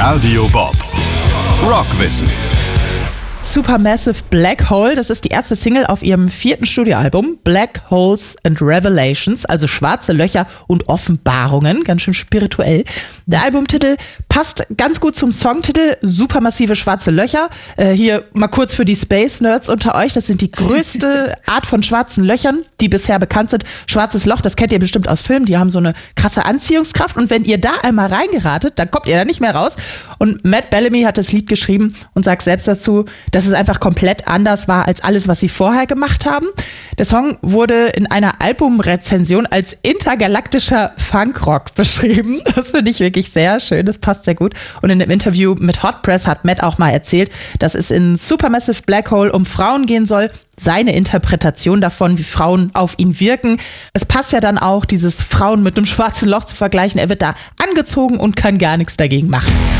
Radio Bob. Rockwissen. Supermassive Black Hole, das ist die erste Single auf ihrem 4. Studioalbum, Black Holes and Revelations, also schwarze Löcher und Offenbarungen, ganz schön spirituell. Der Albumtitel passt ganz gut zum Songtitel, Supermassive schwarze Löcher. Hier mal kurz für die Space Nerds unter euch, das sind die größte Art von schwarzen Löchern, die bisher bekannt sind. Schwarzes Loch, das kennt ihr bestimmt aus Filmen, die haben so eine krasse Anziehungskraft und wenn ihr da einmal reingeratet, dann kommt ihr da nicht mehr raus. Und Matt Bellamy hat das Lied geschrieben und sagt selbst dazu, dass es einfach komplett anders war als alles, was sie vorher gemacht haben. Der Song wurde in einer Albumrezension als intergalaktischer Funkrock beschrieben. Das finde ich wirklich sehr schön, das passt sehr gut. Und in dem Interview mit Hot Press hat Matt auch mal erzählt, dass es in Supermassive Black Hole um Frauen gehen soll. Seine Interpretation davon, wie Frauen auf ihn wirken. Es passt ja dann auch, dieses Frauen mit einem schwarzen Loch zu vergleichen. Er wird da angezogen und kann gar nichts dagegen machen.